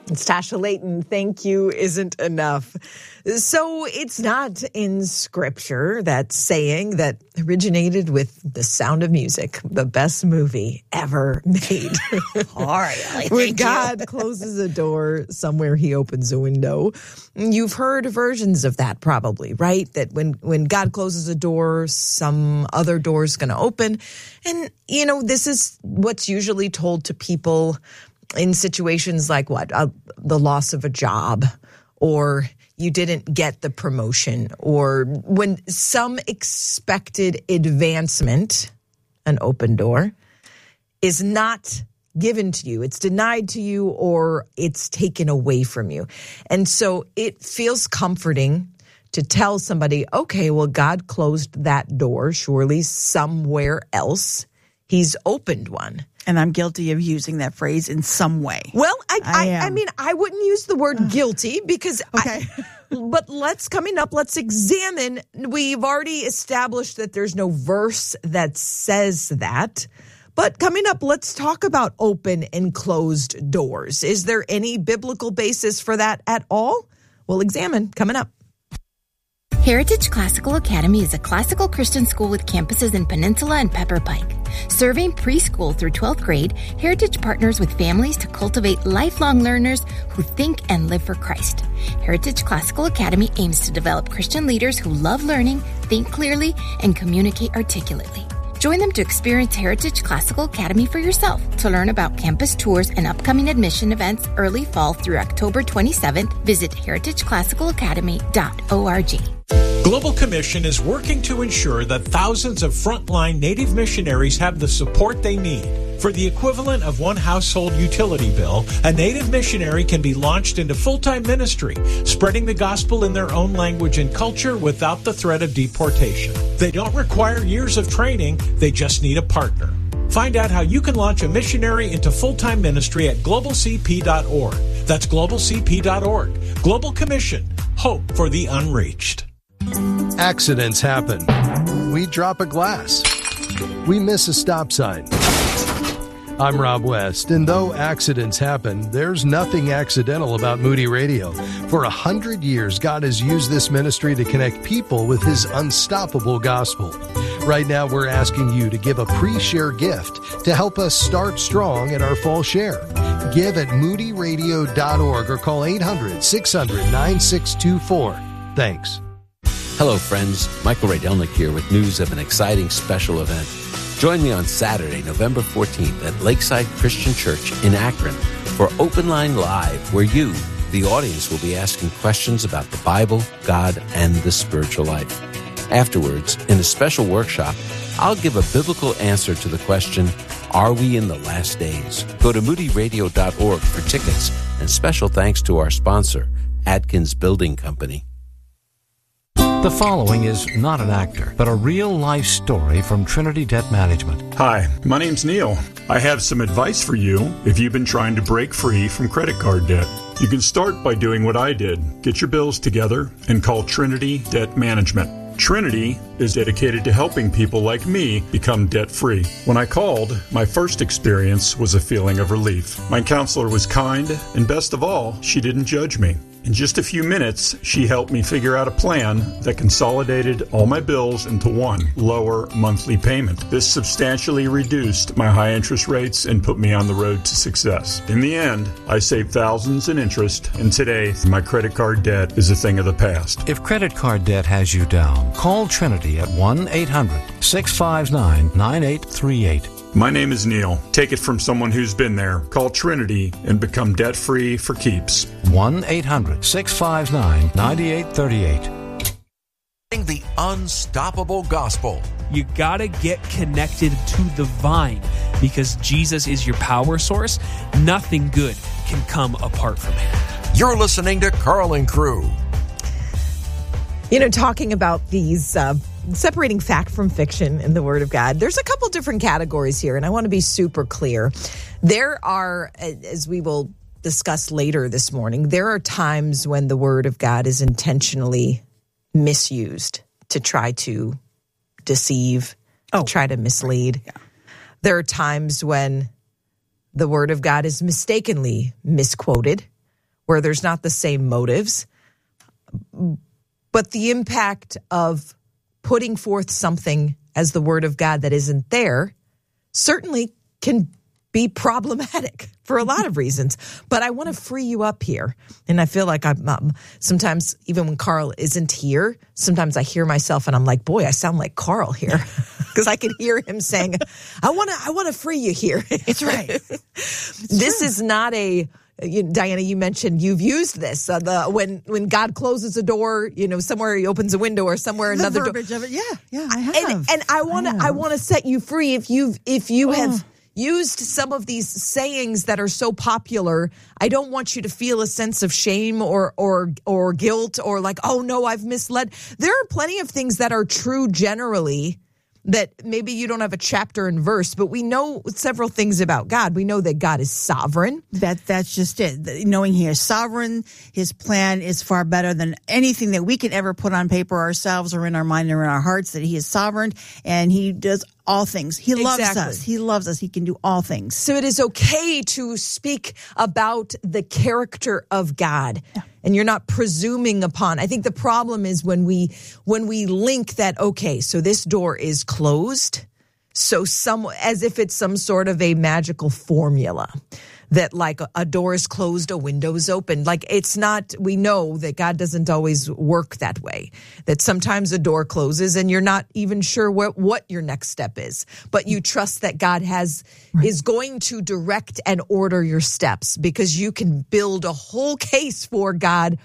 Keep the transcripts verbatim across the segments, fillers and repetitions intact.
It's Tasha Layton. Thank you isn't enough. So it's not in Scripture that saying that originated with The Sound of Music, the best movie ever made. All right. When God closes a door, somewhere he opens a window. You've heard versions of that probably, right? That when, when God closes a door, some other door is going to open. And, you know, this is what's usually told to people in situations like what? Uh, the loss of a job, or you didn't get the promotion, or when some expected advancement, an open door, is not given to you. It's denied to you, or it's taken away from you. And so it feels comforting to tell somebody, okay, well, God closed that door. Surely somewhere else he's opened one. And I'm guilty of using that phrase in some way. Well, I I, I, I mean, I wouldn't use the word guilty because, okay. I, but let's, coming up, let's examine. We've already established that there's no verse that says that. But coming up, let's talk about open and closed doors. Is there any biblical basis for that at all? We'll examine coming up. Heritage Classical Academy is a classical Christian school with campuses in Peninsula and Pepper Pike. Serving preschool through twelfth grade, Heritage partners with families to cultivate lifelong learners who think and live for Christ. Heritage Classical Academy aims to develop Christian leaders who love learning, think clearly, and communicate articulately. Join them to experience Heritage Classical Academy for yourself. To learn about campus tours and upcoming admission events early fall through October twenty-seventh, visit heritage classical academy dot org. Global Commission is working to ensure that thousands of frontline Native missionaries have the support they need. For the equivalent of one household utility bill, a Native missionary can be launched into full-time ministry, spreading the gospel in their own language and culture without the threat of deportation. They don't require years of training, they just need a partner. Find out how you can launch a missionary into full-time ministry at global c p dot org. That's global c p dot org. Global Commission. Hope for the unreached. Accidents happen. We drop a glass. We miss a stop sign. I'm Rob West, and though accidents happen, there's nothing accidental about Moody Radio. For a hundred years, God has used this ministry to connect people with His unstoppable gospel. Right now, we're asking you to give a pre-share gift to help us start strong at our fall share. Give at moody radio dot org or call eight hundred, six hundred, nine six two four. Thanks. Hello, friends. Michael Rydelnik here with news of an exciting special event. Join me on Saturday, November fourteenth at Lakeside Christian Church in Akron for Open Line Live, where you, the audience, will be asking questions about the Bible, God, and the spiritual life. Afterwards, in a special workshop, I'll give a biblical answer to the question, are we in the last days? Go to moody radio dot org for tickets, and special thanks to our sponsor, Atkins Building Company. The following is not an actor, but a real-life story from Trinity Debt Management. Hi, my name's Neil. I have some advice for you if you've been trying to break free from credit card debt. You can start by doing what I did. Get your bills together and call Trinity Debt Management. Trinity is dedicated to helping people like me become debt-free. When I called, my first experience was a feeling of relief. My counselor was kind, and best of all, she didn't judge me. In just a few minutes, she helped me figure out a plan that consolidated all my bills into one lower monthly payment. This substantially reduced my high interest rates and put me on the road to success. In the end, I saved thousands in interest, and today, my credit card debt is a thing of the past. If credit card debt has you down, call Trinity at one eight hundred, six five nine, nine eight three eight. My name is Neil. Take it from someone who's been there. Call Trinity and become debt-free for keeps. one eight hundred, six five nine, nine eight three eight. The unstoppable gospel. You gotta get connected to the vine because Jesus is your power source. Nothing good can come apart from him. You're listening to Carl and Crew. You know, talking about these uh, separating fact from fiction in the Word of God, there's a couple different categories here, and I want to be super clear. There are, as we will discuss later this morning, there are times when the Word of God is intentionally misused to try to deceive, oh. to try to mislead. Yeah. There are times when the Word of God is mistakenly misquoted where there's not the same motives. But the impact of putting forth something as the word of God that isn't there certainly can be problematic for a lot of reasons. But I want to free you up here. And I feel like I'm um, sometimes, even when Carl isn't here, sometimes I hear myself and I'm like, boy, I sound like Carl here. Because I can hear him saying, I want to I want to free you here. It's right. It's this true. Is not a... You, Diana, you mentioned you've used this. Uh, the when when God closes a door, you know, somewhere he opens a window or somewhere the another verbiage door. Of it. Yeah, yeah, I have. And, and I want to I, I want to set you free if you if you oh. have used some of these sayings that are so popular. I don't want you to feel a sense of shame or or or guilt or like, oh no, I've misled. There are plenty of things that are true generally, that maybe you don't have a chapter and verse, but we know several things about God. We know that God is sovereign. That that's just it. Knowing he is sovereign, his plan is far better than anything that we can ever put on paper ourselves or in our mind or in our hearts, that he is sovereign and he does all things. He loves exactly. us. He loves us. He can do all things. So it is okay to speak about the character of God. Yeah. And you're not presuming upon. I think the problem is when we when we link that, okay, so this door is closed, so some as if it's some sort of a magical formula that like a door is closed, a window is open. Like it's not, we know that God doesn't always work that way, that sometimes a door closes and you're not even sure what, what your next step is, but you trust that God has, right. is going to direct and order your steps, because you can build a whole case for God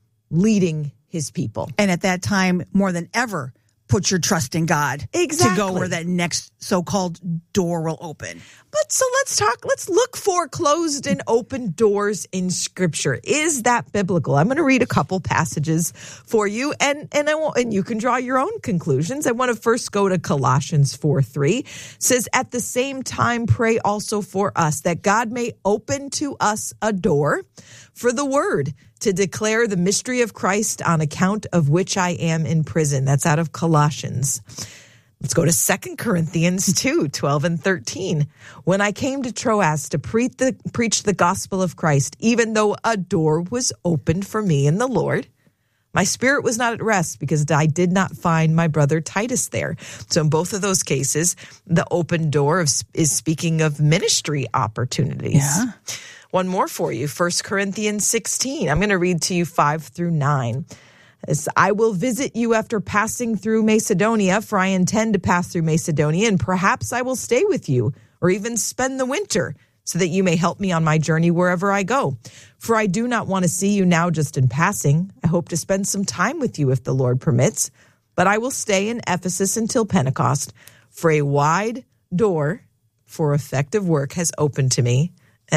leading his people. And at that time, more than ever, put your trust in God exactly. to go where that next so-called door will open. But so let's talk, let's look for closed and open doors in Scripture. Is that biblical? I'm going to read a couple passages for you, and and I won't, and you can draw your own conclusions. I want to first go to Colossians four three. It says, at the same time, pray also for us, that God may open to us a door for the word, to declare the mystery of Christ, on account of which I am in prison. That's out of Colossians. Let's go to Second Corinthians two, twelve and thirteen. When I came to Troas to preach the, preach the gospel of Christ, even though a door was opened for me in the Lord, my spirit was not at rest, because I did not find my brother Titus there. So in both of those cases, the open door is speaking of ministry opportunities. Yeah. One more for you, First Corinthians sixteen. I'm going to read to you five through nine. As I will visit you after passing through Macedonia, for I intend to pass through Macedonia, and perhaps I will stay with you, or even spend the winter, so that you may help me on my journey wherever I go. For I do not want to see you now just in passing. I hope to spend some time with you if the Lord permits, but I will stay in Ephesus until Pentecost, for a wide door for effective work has opened to me,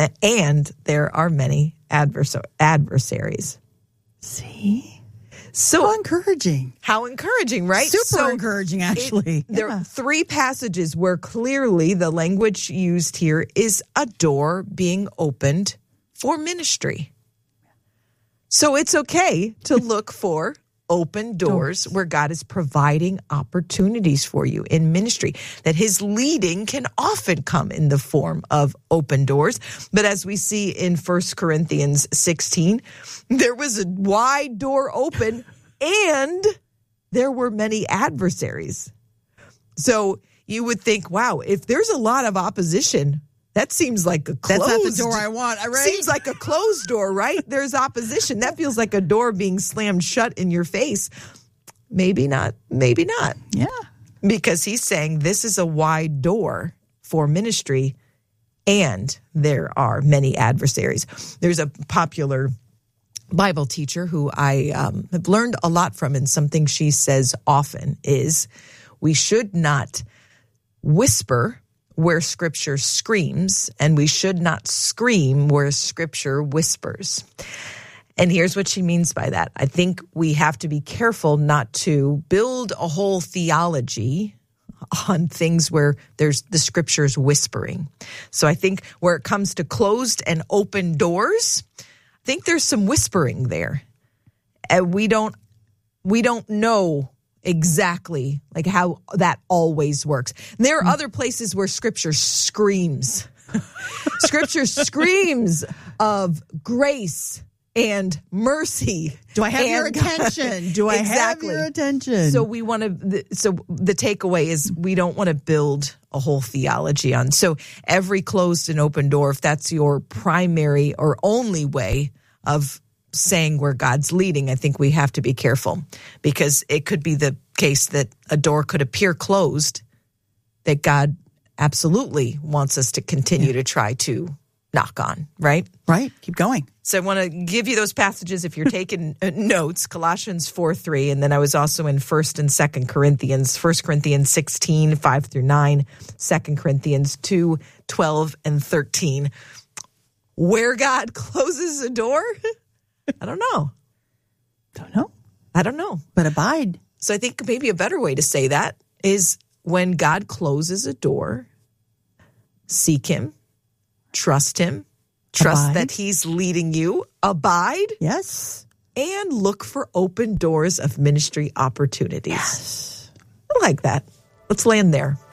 and there are many advers- adversaries. See? So how encouraging. How encouraging, right? Super so encouraging, actually. It, there yeah. are three passages where clearly the language used here is a door being opened for ministry. So it's okay to look for open doors, doors where God is providing opportunities for you in ministry, that his leading can often come in the form of open doors. But as we see in First Corinthians sixteen, there was a wide door open and there were many adversaries. So you would think, wow, if there's a lot of opposition, that seems like a closed. That's not the door I want, right? Seems like a closed door, right? There's opposition. That feels like a door being slammed shut in your face. Maybe not. Maybe not. Yeah. Because he's saying this is a wide door for ministry, and there are many adversaries. There's a popular Bible teacher who I um, have learned a lot from, and something she says often is, we should not whisper where Scripture screams, and we should not scream where Scripture whispers. And here's what she means by that. I think we have to be careful not to build a whole theology on things where there's the Scriptures whispering. So I think where it comes to closed and open doors, I think there's some whispering there. And we don't, we don't know exactly like how that always works. There are other places where Scripture screams. Scripture screams of grace and mercy. Do I have and your attention? Do I exactly. have your attention? So we want to. So the takeaway is we don't want to build a whole theology on. So every closed and open door, if that's your primary or only way of saying where God's leading, I think we have to be careful, because it could be the case that a door could appear closed that God absolutely wants us to continue yeah. to try to knock on, right? Right. Keep going. So I want to give you those passages if you're taking notes, Colossians four three, and then I was also in First and Second Corinthians, First Corinthians sixteen, five through nine, Second Corinthians two, twelve and thirteen. Where God closes a door, I don't know. Don't know. I don't know. But abide. So I think maybe a better way to say that is when God closes a door, seek him, trust him, trust abide. that he's leading you, abide. Yes. And look for open doors of ministry opportunities. Yes. I like that. Let's land there.